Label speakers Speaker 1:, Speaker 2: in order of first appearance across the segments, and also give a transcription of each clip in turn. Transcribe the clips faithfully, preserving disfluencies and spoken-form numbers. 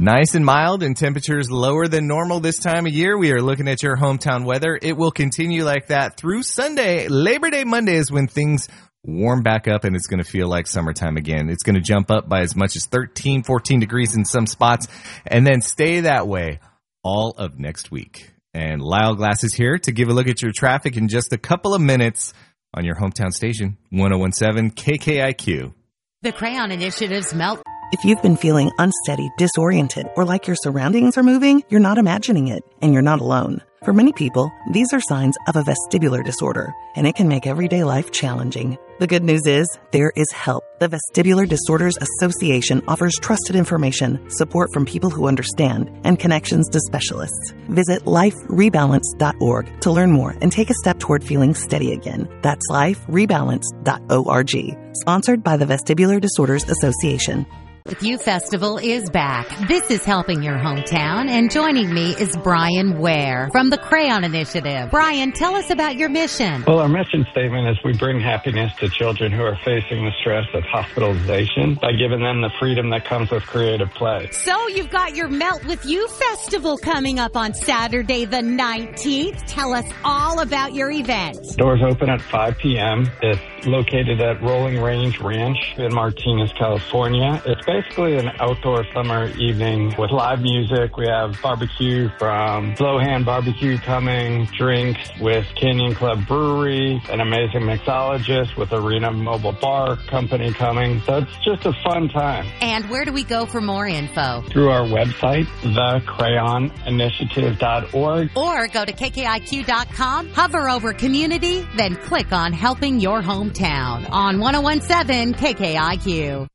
Speaker 1: Nice and mild and temperatures lower than normal this time of year. We are looking at your hometown weather. It will continue like that through Sunday. Labor Day Monday is when things warm back up and it's going to feel like summertime again. It's going to jump up by as much as thirteen, fourteen degrees in some spots and then stay that way all of next week. And Lyle Glass is here to give a look at your traffic in just a couple of minutes on your hometown station, one oh one seven K K I Q.
Speaker 2: The Crayon Initiative's Melt.
Speaker 3: If you've been feeling unsteady, disoriented, or like your surroundings are moving, you're not imagining it, and you're not alone. For many people, these are signs of a vestibular disorder, and it can make everyday life challenging. The good news is, there is help. The Vestibular Disorders Association offers trusted information, support from people who understand, and connections to specialists. Visit life rebalance dot org to learn more and take a step toward feeling steady again. That's life rebalance dot org. Sponsored by the Vestibular Disorders Association.
Speaker 2: The Youth Festival is back. This is Helping Your Hometown, and joining me is Brian Ware from the Crayon Initiative. Brian, tell us about your mission.
Speaker 4: Well, our mission statement is we bring happiness to children who are facing the stress of hospitalization by giving them the freedom that comes with creative play.
Speaker 2: So you've got your Melt with You Festival coming up on Saturday the nineteenth. Tell us all about your event.
Speaker 4: Doors open at five p.m. It's located at Rolling Range Ranch in Martinez, California. It's basically an outdoor summer evening with live music. We have barbecue from Flowhand Barbecue coming, drinks with Canyon Club Brewery, an amazing mixologist with Arena Mobile Bar Company coming. So it's just a fun time.
Speaker 2: And where do we go for more info?
Speaker 4: Through our website, the crayon initiative dot org.
Speaker 2: Or go to K K I Q dot com, hover over community, then click on Helping Your Hometown on one oh one seven K K I Q.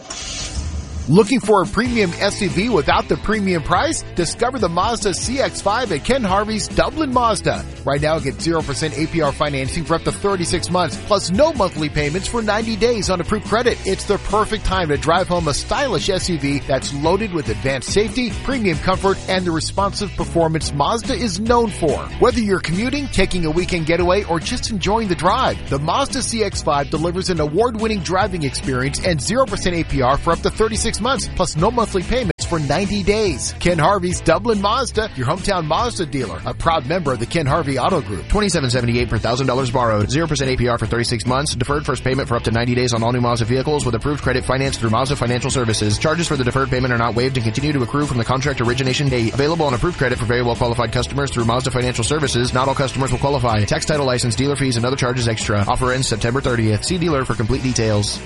Speaker 5: Looking for a premium S U V without the premium price? Discover the Mazda C X five at Ken Harvey's Dublin Mazda. Right now, get zero percent A P R financing for up to thirty-six months, plus no monthly payments for ninety days on approved credit. It's the perfect time to drive home a stylish S U V that's loaded with advanced safety, premium comfort, and the responsive performance Mazda is known for. Whether you're commuting, taking a weekend getaway, or just enjoying the drive, the Mazda C X five delivers an award-winning driving experience and zero percent A P R for up to thirty-six months, plus no monthly payments for ninety days. Ken Harvey's Dublin Mazda, your hometown Mazda dealer, a proud member of the Ken Harvey Auto Group.
Speaker 6: twenty-seven seventy-eight per one thousand dollars borrowed. zero percent A P R for thirty-six months. Deferred first payment for up to ninety days on all new Mazda vehicles with approved credit financed through Mazda Financial Services. Charges for the deferred payment are not waived and continue to accrue from the contract origination date. Available on approved credit for very well qualified customers through Mazda Financial Services. Not all customers will qualify. Tax, title, license, dealer fees, and other charges extra. Offer ends September thirtieth. See dealer for complete details.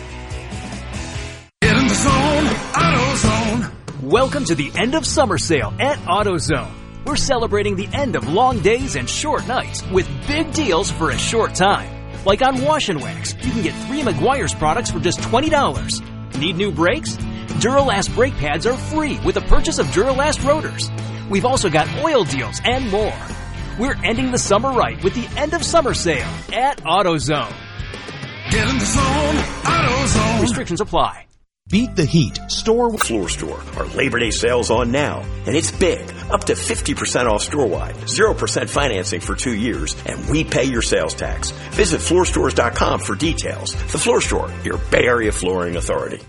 Speaker 7: Get in the zone, AutoZone. Welcome to the end of summer sale at AutoZone. We're celebrating the end of long days and short nights with big deals for a short time. Like on Wash and Wax, you can get three Meguiar's products for just twenty dollars. Need new brakes? Duralast brake pads are free with the purchase of Duralast rotors. We've also got oil deals and more. We're ending the summer right with the end of summer sale at AutoZone. Get in the zone, AutoZone. Restrictions apply.
Speaker 8: Beat the heat. Store Floor Store. Our Labor Day sale's on now, and it's big. Up to fifty percent off store-wide. zero percent financing for two years, and we pay your sales tax. Visit floor stores dot com for details. The Floor Store, your Bay Area flooring authority.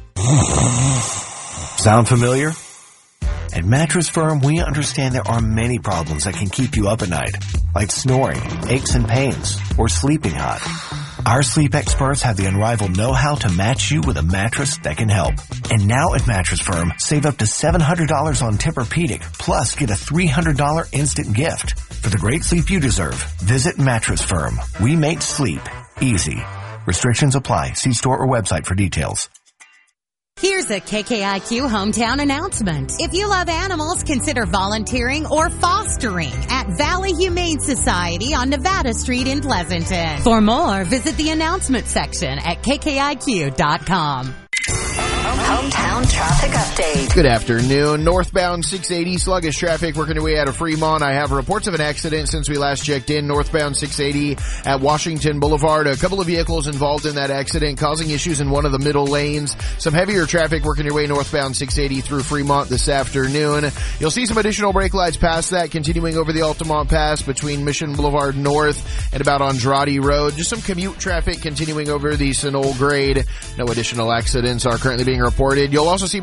Speaker 9: Sound familiar? At Mattress Firm, we understand there are many problems that can keep you up at night, like snoring, aches and pains, or sleeping hot. Our sleep experts have the unrivaled know-how to match you with a mattress that can help. And now at Mattress Firm, save up to seven hundred dollars on Tempur-Pedic, plus get a three hundred dollars instant gift. For the great sleep you deserve, visit Mattress Firm. We make sleep easy. Restrictions apply. See store or website for details.
Speaker 2: Here's a K K I Q hometown announcement. If you love animals, consider volunteering or fostering at Valley Humane Society on Nevada Street in Pleasanton. For more, visit the announcement section at K K I Q dot com.
Speaker 10: Hometown traffic update.
Speaker 6: Good afternoon. Northbound six eighty, sluggish traffic working their way out of Fremont. I have reports of an accident since we last checked in. Northbound six eighty at Washington Boulevard. A couple of vehicles involved in that accident causing issues in one of the middle lanes. Some heavier traffic working your way northbound six eighty through Fremont this afternoon. You'll see some additional brake lights past that, continuing over the Altamont Pass between Mission Boulevard North and about Andrade Road. Just some commute traffic continuing over the Sunol Grade. No additional accidents are currently being reported. You'll also see brake lights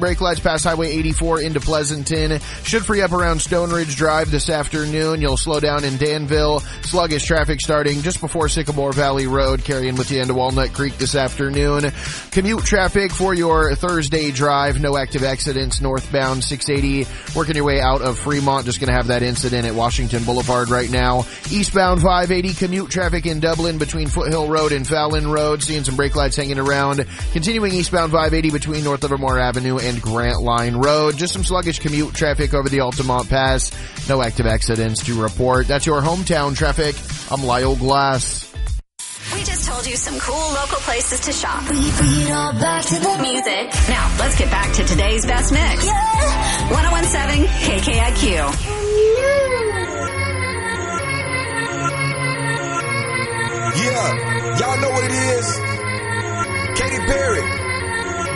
Speaker 6: past Highway eighty-four into Pleasanton. Should free up around Stone Ridge Drive this afternoon. You'll slow down in Danville. Sluggish traffic starting just before Sycamore Valley Road, carrying with you into Walnut Creek this afternoon. Commute traffic for your Thursday drive. No active accidents northbound six eighty. Working your way out of Fremont. Just going to have that incident at Washington Boulevard right now. Eastbound five eighty. Commute traffic in Dublin between Foothill Road and Fallon Road. Seeing some brake lights hanging around. Continuing eastbound five eighty between North Livermore Avenue and Grant Line Road. Just some sluggish commute traffic over the Altamont Pass. No active accidents to report. That's your hometown traffic. I'm Lyle Glass.
Speaker 10: We just told you some cool local places to shop. Bring it all back to the music. Now, let's get back to today's best mix. Yeah. ten seventeen K K I Q.
Speaker 11: Yeah, y'all know what it is. Katy Perry.